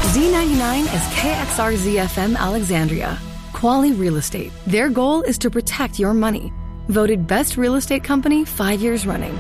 Z99 is KXRZ-FM Alexandria. Quali Real Estate. Their goal is to protect your money. Voted Best Real Estate Company 5 years running.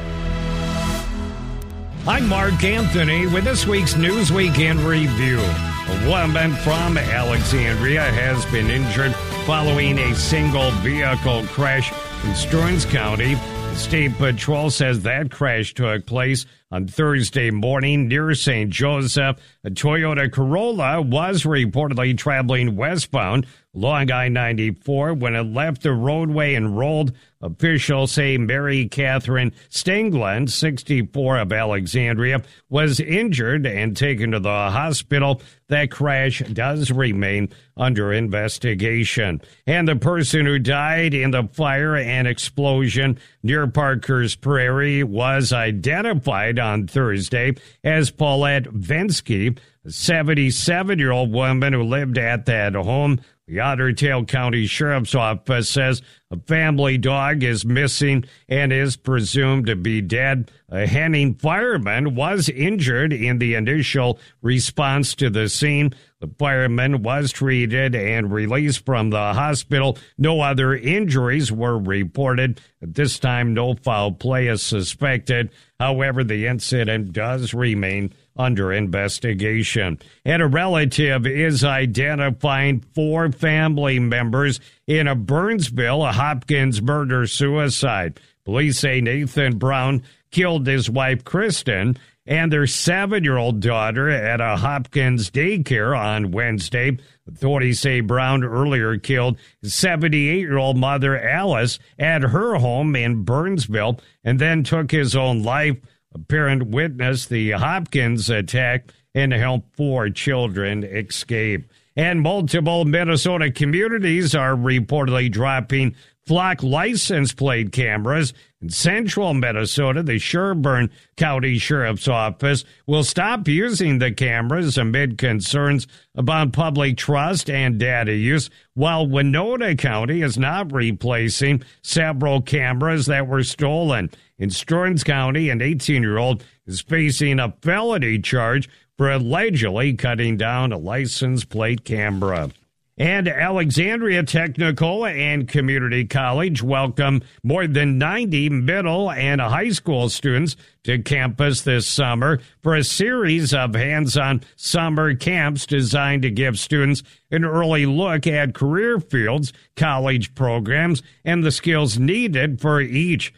I'm Mark Anthony with this week's Newsweek in Review. A woman from Alexandria has been injured following a single vehicle crash in Stearns County. The State Patrol says that crash took place on Thursday morning near St. Joseph. A Toyota Corolla was reportedly traveling westbound along I-94 when it left the roadway and rolled. Officials say Mary Catherine Stengland, 64 of Alexandria, was injured and taken to the hospital. That crash does remain under investigation. And the person who died in the fire and explosion near Parker's Prairie was identified on Thursday as Paulette Vensky, a 77-year-old woman who lived at that home. The Otter Tail County Sheriff's Office says a family dog is missing and is presumed to be dead. A Henning fireman was injured in the initial response to the scene. The fireman was treated and released from the hospital. No other injuries were reported. At this time, no foul play is suspected. However, the incident does remain under investigation. And a relative is identifying 4 family members in a Burnsville, a Hopkins murder-suicide. Police say Nathan Brown killed his wife, Kristen, and their 7-year-old daughter at a Hopkins daycare on Wednesday. Authorities say Brown earlier killed his 78-year-old mother, Alice, at her home in Burnsville and then took his own life. A parent witnessed the Hopkins attack and helped 4 children escape. And multiple Minnesota communities are reportedly dropping flock license plate cameras. In central Minnesota, the Sherburne County Sheriff's Office will stop using the cameras amid concerns about public trust and data use, while Winona County is not replacing several cameras that were stolen. In Stearns County, an 18-year-old is facing a felony charge for allegedly cutting down a license plate camera. And Alexandria Technical and Community College welcome more than 90 middle and high school students to campus this summer for a series of hands-on summer camps designed to give students an early look at career fields, college programs, and the skills needed for each.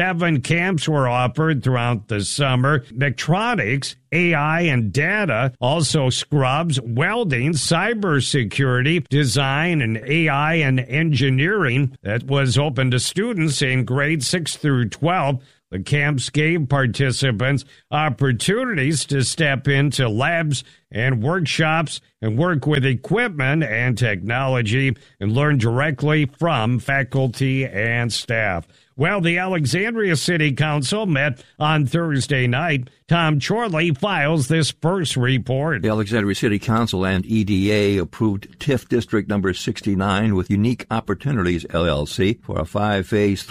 7 camps were offered throughout the summer. Mechatronics, AI and data, also scrubs, welding, cybersecurity, design, and AI and engineering that was open to students in grades 6 through 12. The camps gave participants opportunities to step into labs and workshops and work with equipment and technology and learn directly from faculty and staff. Well, the Alexandria City Council met on Thursday night. Tom Chorley files this first report. The Alexandria City Council and EDA approved TIF District Number 69 with Unique Opportunities, LLC, for a 5-phase,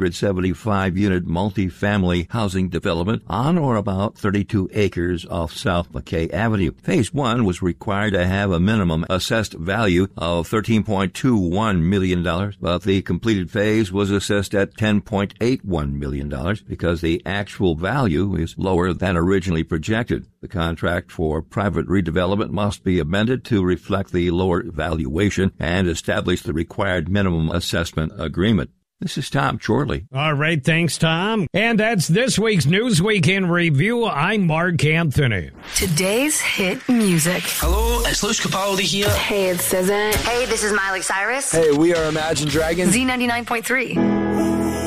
375-unit multi-family housing development on or about 32 acres off South McKay Avenue. Phase 1 was required to have a minimum assessed value of $13.21 million, but the completed phase was assessed at $10.81 million because the actual value is lower than originally projected. The contract for private redevelopment must be amended to reflect the lower valuation and establish the required minimum assessment agreement. This is Tom Chorley. All right, thanks, Tom. And that's this week's Newsweek in Review. I'm Mark Anthony. Today's hit music. Hello, it's Luis Capaldi here. Hey, it's SZA. Hey, this is Miley Cyrus. Hey, we are Imagine Dragons. Z99.3.